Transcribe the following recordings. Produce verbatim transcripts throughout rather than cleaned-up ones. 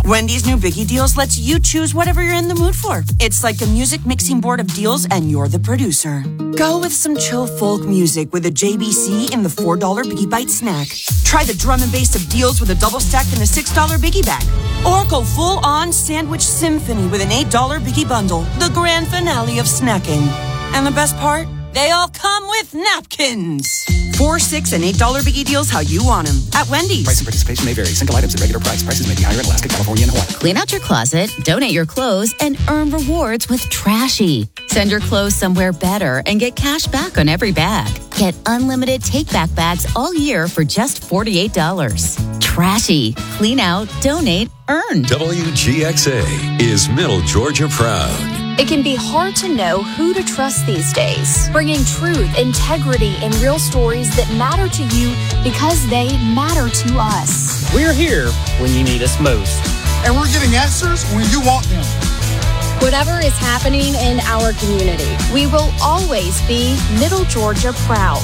Wendy's new Biggie Deals lets you choose whatever you're in the mood for. It's like a music mixing board of deals, and you're the producer. Go with some chill folk music with a J B C in the four dollar Biggie Bite snack. Try the drum and bass of deals with a double stack in the six dollar Biggie bag. Or go full-on sandwich symphony with an eight dollar Biggie bundle, the grand finale of snacking. And the best part? They all come with napkins. Four, six, and eight dollar Biggie Deals how you want them at Wendy's. Price and participation may vary. Single items at regular price. Prices may be higher in Alaska, California, and Hawaii. Clean out your closet, donate your clothes, and earn rewards with Trashy. Send your clothes somewhere better and get cash back on every bag. Get unlimited take-back bags all year for just forty-eight dollars. Trashy. Clean out, donate, earn. W G X A is Middle Georgia proud. It can be hard to know who to trust these days, bringing truth, integrity, and real stories that matter to you because they matter to us. We're here when you need us most. And we're getting answers when you want them. Whatever is happening in our community, we will always be Middle Georgia proud.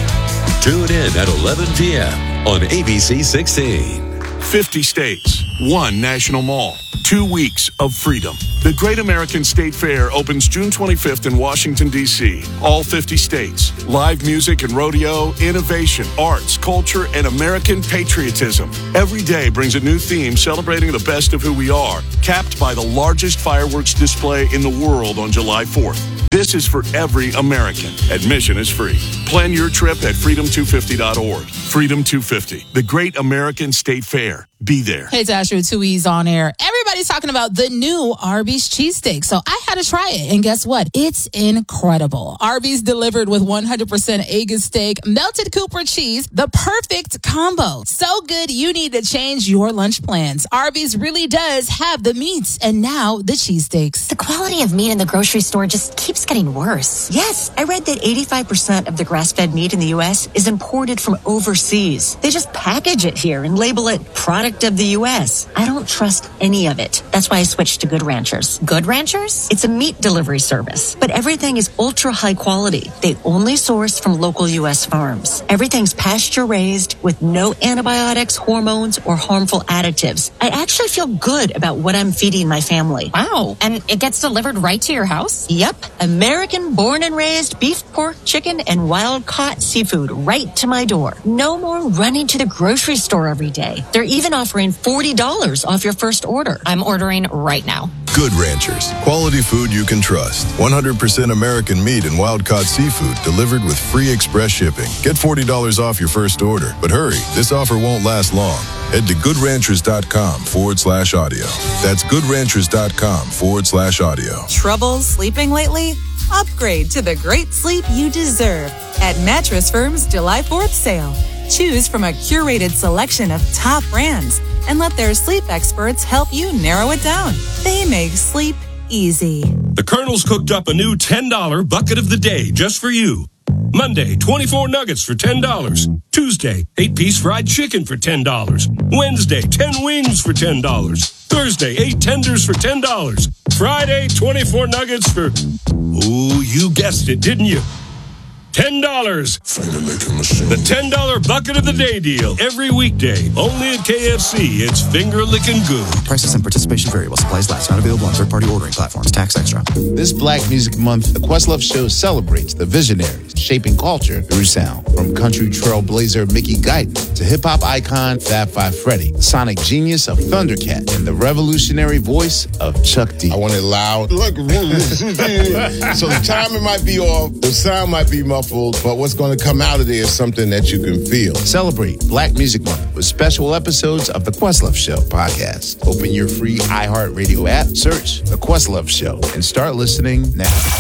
Tune in at eleven p.m. on A B C sixteen. fifty states, one national mall, two weeks of freedom. The Great American State Fair opens June twenty-fifth in Washington, D C All fifty states. Live music and rodeo, innovation, arts, culture, and American patriotism. Every day brings a new theme celebrating the best of who we are, capped by the largest fireworks display in the world on July fourth. This is for every American. Admission is free. Plan your trip at freedom two fifty dot org. Freedom two fifty, the Great American State Fair. Be there. Hey, Dasher, two E's on air. Everybody's talking about the new Arby's cheesesteak, so I had to try it. And guess what? It's incredible. Arby's delivered with one hundred percent Agus steak, melted Cooper cheese, the perfect combo. So good, you need to change your lunch plans. Arby's really does have the meats, and now the cheesesteaks. The quality of meat in the grocery store just keeps getting worse. Yes, I read that eighty-five percent of the grass-fed meat in the U S is imported from overseas. They just package it here and label it product of the U S. I don't trust any of it. That's why I switched to Good Ranchers. Good Ranchers? It's a meat delivery service, but everything is ultra high quality. They only source from local U S farms. Everything's pasture raised with no antibiotics, hormones, or harmful additives. I actually feel good about what I'm feeding my family. Wow. And it gets delivered right to your house? Yep. American born and raised beef, pork, chicken, and wild caught seafood right to my door. No more running to the grocery store every day. They're even offering forty dollars off your first order. I'm ordering right now. Good Ranchers. Quality food you can trust. one hundred percent American meat and wild-caught seafood delivered with free express shipping. Get forty dollars off your first order. But hurry, this offer won't last long. Head to goodranchers.com forward slash audio. That's goodranchers.com forward slash audio. Trouble sleeping lately? Upgrade to the great sleep you deserve at Mattress Firm's July fourth sale. Choose from a curated selection of top brands and let their sleep experts help you narrow it down. They make sleep easy. The Colonel's cooked up a new ten dollar bucket of the day just for you. Monday, twenty-four nuggets for ten dollars. Tuesday, eight-piece fried chicken for ten dollars. Wednesday, ten wings for ten dollars. Thursday, eight tenders for ten dollars. Friday, twenty-four nuggets for, ooh, you guessed it, didn't you? ten dollars. The ten dollar bucket of the day deal. Every weekday. Only at K F C. It's finger licking good. Prices and participation vary while supplies last. Not available on third-party ordering platforms. Tax extra. This Black Music Month, the Questlove Show celebrates the visionaries shaping culture through sound. From country trailblazer Mickey Guyton to hip-hop icon Fab Five Freddy, the sonic genius of Thundercat, and the revolutionary voice of Chuck D. I want it loud. Look, so the timing might be off, the sound might be muffled, but what's going to come out of there is something that you can feel. Celebrate Black Music Month with special episodes of the Questlove Show podcast. Open your free iHeartRadio app, search the Questlove Show, and start listening now.